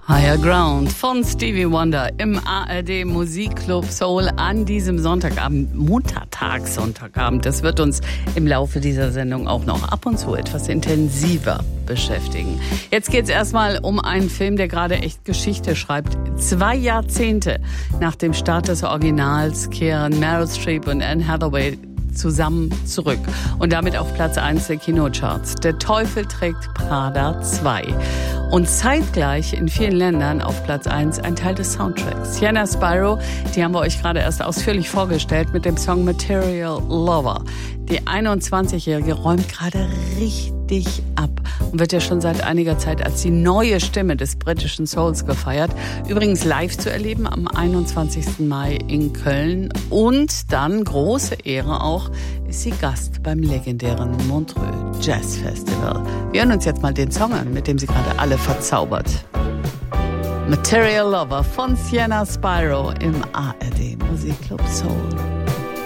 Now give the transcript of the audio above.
Higher Ground von Stevie Wonder im ARD Musikclub Soul an diesem Sonntagabend, Sonntagabend. Das wird uns im Laufe dieser Sendung auch noch ab und zu etwas intensiver beschäftigen. Jetzt geht's erstmal um einen Film, der gerade echt Geschichte schreibt. 2 Jahrzehnte nach dem Start des Originals kehren Meryl Streep und Anne Hathaway zusammen zurück und damit auf Platz 1 der Kinocharts. Der Teufel trägt Prada 2. Und zeitgleich in vielen Ländern auf Platz 1 ein Teil des Soundtracks. Sienna Spiro, die haben wir euch gerade erst ausführlich vorgestellt mit dem Song Material Lover. Die 21-Jährige räumt gerade richtig ab und wird ja schon seit einiger Zeit als die neue Stimme des britischen Souls gefeiert. Übrigens live zu erleben am 21. Mai in Köln. Und dann, große Ehre auch, ist sie Gast beim legendären Montreux Jazz Festival. Wir hören uns jetzt mal den Song an, mit dem sie gerade alle verzaubert. Material Lover von Sienna Spiro im ARD Musikclub Soul.